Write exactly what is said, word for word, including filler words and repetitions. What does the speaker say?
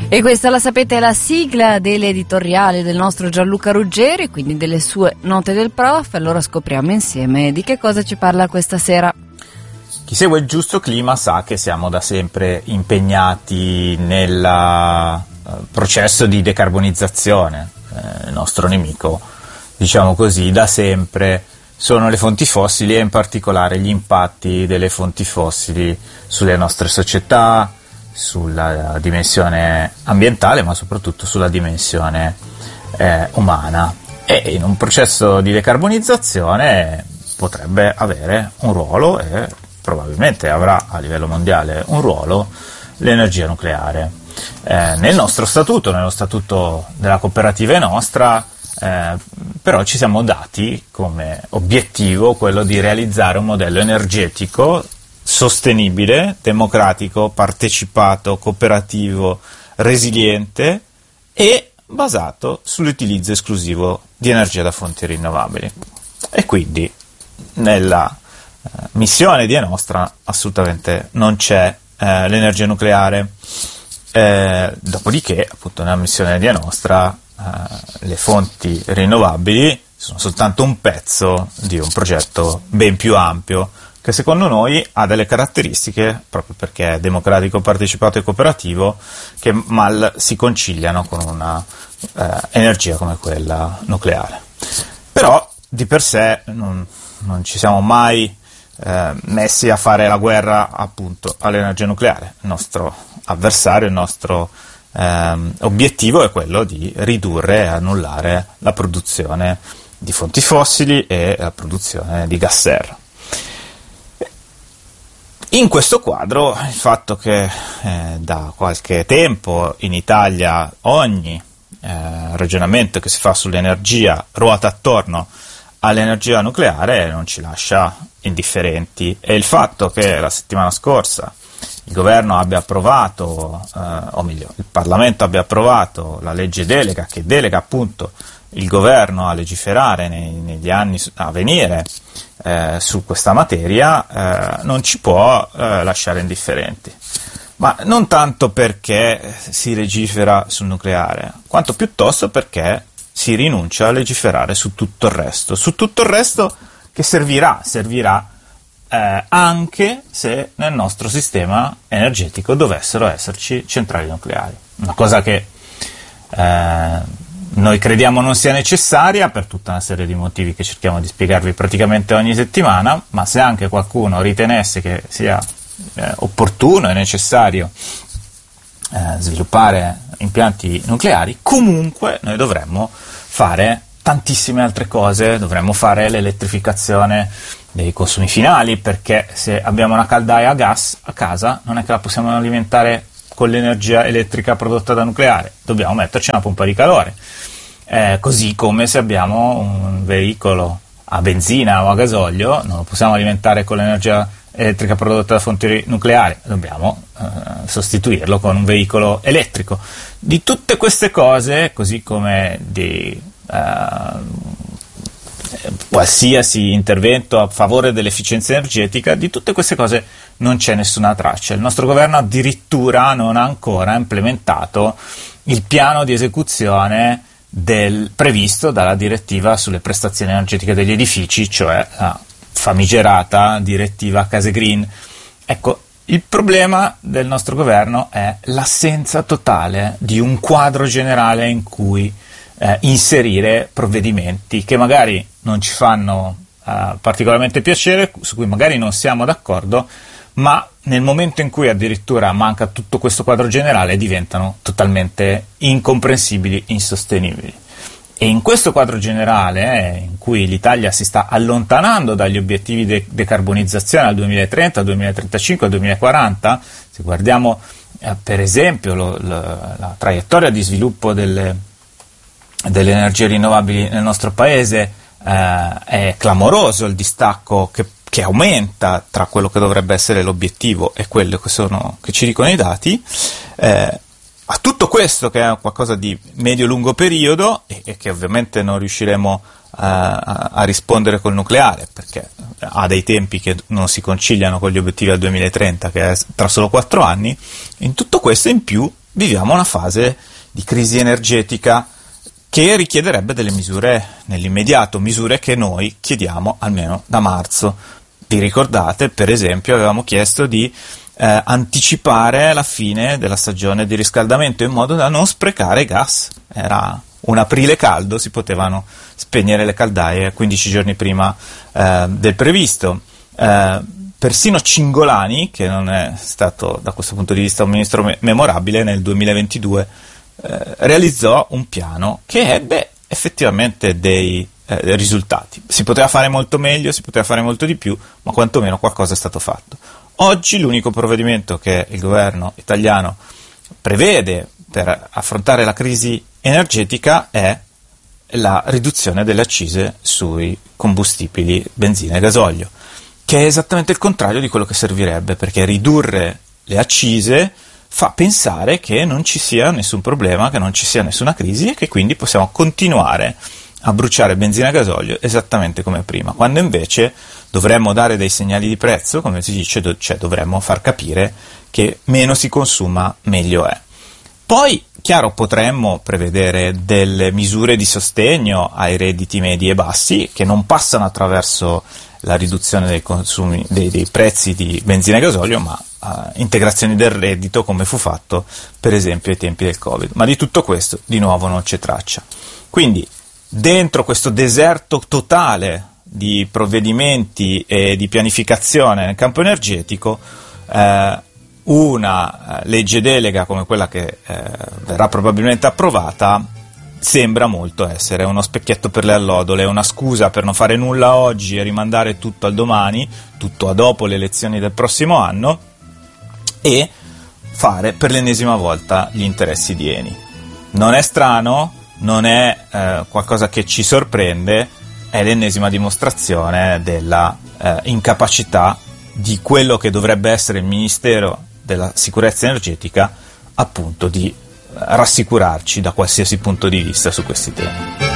E questa, la sapete, è la sigla dell'editoriale del nostro Gianluca Ruggeri, quindi delle sue note del prof. Allora scopriamo insieme di che cosa ci parla questa sera. Chi segue il giusto clima sa che siamo da sempre impegnati nel uh, processo di decarbonizzazione. Eh, il nostro nemico, diciamo così, da sempre sono le fonti fossili e in particolare gli impatti delle fonti fossili sulle nostre società, sulla dimensione ambientale, ma soprattutto sulla dimensione eh, umana. E in un processo di decarbonizzazione potrebbe avere un ruolo, e probabilmente avrà a livello mondiale un ruolo, l'energia nucleare. Eh, nel nostro statuto, nello statuto della cooperativa nostra, eh, però ci siamo dati come obiettivo quello di realizzare un modello energetico sostenibile, democratico, partecipato, cooperativo, resiliente e basato sull'utilizzo esclusivo di energia da fonti rinnovabili. E quindi nella eh, missione di Nostra assolutamente non c'è eh, l'energia nucleare. Eh, dopodiché, appunto, nella missione di Nostra eh, le fonti rinnovabili sono soltanto un pezzo di un progetto ben più ampio, che secondo noi ha delle caratteristiche, proprio perché è democratico, partecipato e cooperativo, che mal si conciliano con una eh, energia come quella nucleare. Però di per sé non, non ci siamo mai eh, messi a fare la guerra appunto all'energia nucleare. Il nostro avversario, il nostro ehm, obiettivo è quello di ridurre e annullare la produzione di fonti fossili e la produzione di gas serra. In questo quadro, il fatto che eh, da qualche tempo in Italia ogni eh, ragionamento che si fa sull'energia ruota attorno all'energia nucleare non ci lascia indifferenti, e il fatto che la settimana scorsa il governo abbia approvato, eh, o meglio, il Parlamento abbia approvato la legge delega che delega appunto il governo a legiferare nei, negli anni a venire eh, su questa materia, eh, non ci può eh, lasciare indifferenti. Ma non tanto perché si legifera sul nucleare, quanto piuttosto perché si rinuncia a legiferare su tutto il resto, su tutto il resto che servirà, servirà eh, anche se nel nostro sistema energetico dovessero esserci centrali nucleari. Una cosa che eh, noi crediamo non sia necessaria per tutta una serie di motivi che cerchiamo di spiegarvi praticamente ogni settimana, ma se anche qualcuno ritenesse che sia eh, opportuno e necessario eh, sviluppare impianti nucleari, comunque noi dovremmo fare tantissime altre cose. Dovremmo fare l'elettrificazione dei consumi finali, perché se abbiamo una caldaia a gas a casa non è che la possiamo alimentare con l'energia elettrica prodotta da nucleare, dobbiamo metterci una pompa di calore. Eh, così come se abbiamo un veicolo a benzina o a gasolio non lo possiamo alimentare con l'energia elettrica prodotta da fonti nucleari, dobbiamo eh, sostituirlo con un veicolo elettrico. Di tutte queste cose, così come di eh, qualsiasi intervento a favore dell'efficienza energetica, di tutte queste cose non c'è nessuna traccia. Il nostro governo addirittura non ha ancora implementato il piano di esecuzione del previsto dalla direttiva sulle prestazioni energetiche degli edifici, cioè la famigerata direttiva Case Green. Ecco, il problema del nostro governo è l'assenza totale di un quadro generale in cui eh, inserire provvedimenti che magari non ci fanno eh, particolarmente piacere, su cui magari non siamo d'accordo, ma nel momento in cui addirittura manca tutto questo quadro generale diventano totalmente incomprensibili, insostenibili. E in questo quadro generale, eh, in cui l'Italia si sta allontanando dagli obiettivi di de- decarbonizzazione al duemilatrenta, al duemilatrentacinque, al duemilaquaranta, se guardiamo eh, per esempio lo, lo, la traiettoria di sviluppo delle, delle energie rinnovabili nel nostro paese, eh, è clamoroso il distacco che che aumenta tra quello che dovrebbe essere l'obiettivo e quello che, sono, che ci dicono i dati. Eh, a tutto questo, che è qualcosa di medio-lungo periodo e, e che ovviamente non riusciremo a, a, a rispondere col nucleare, perché ha dei tempi che non si conciliano con gli obiettivi al duemilatrenta, che è tra solo quattro anni, in tutto questo in più viviamo una fase di crisi energetica che richiederebbe delle misure nell'immediato, misure che noi chiediamo almeno da marzo. Vi ricordate, per esempio, avevamo chiesto di eh, anticipare la fine della stagione di riscaldamento in modo da non sprecare gas. Era un aprile caldo, si potevano spegnere le caldaie quindici giorni prima eh, del previsto. Eh, persino Cingolani, che non è stato da questo punto di vista un ministro me- memorabile, nel duemilaventidue eh, realizzò un piano che ebbe effettivamente dei eh, risultati. Si poteva fare molto meglio, si poteva fare molto di più, ma quantomeno qualcosa è stato fatto. Oggi l'unico provvedimento che il governo italiano prevede per affrontare la crisi energetica è la riduzione delle accise sui combustibili benzina e gasolio, che è esattamente il contrario di quello che servirebbe, perché ridurre le accise fa pensare che non ci sia nessun problema, che non ci sia nessuna crisi e che quindi possiamo continuare a bruciare benzina e gasolio esattamente come prima, quando invece dovremmo dare dei segnali di prezzo, come si dice, do- cioè dovremmo far capire che meno si consuma meglio è. Poi, chiaro, potremmo prevedere delle misure di sostegno ai redditi medi e bassi che non passano attraverso la riduzione dei consumi, dei, dei prezzi di benzina e gasolio, ma uh, integrazioni del reddito, come fu fatto per esempio ai tempi del Covid. Ma di tutto questo di nuovo non c'è traccia. Quindi dentro questo deserto totale di provvedimenti e di pianificazione nel campo energetico, eh, una legge delega come quella che eh, verrà probabilmente approvata sembra molto essere uno specchietto per le allodole, una scusa per non fare nulla oggi e rimandare tutto al domani, tutto a dopo le elezioni del prossimo anno, e fare per l'ennesima volta gli interessi di Eni. Non è strano, non è eh, qualcosa che ci sorprende, è l'ennesima dimostrazione della eh, incapacità di quello che dovrebbe essere il Ministero della Sicurezza Energetica, appunto, di rassicurarci da qualsiasi punto di vista su questi temi.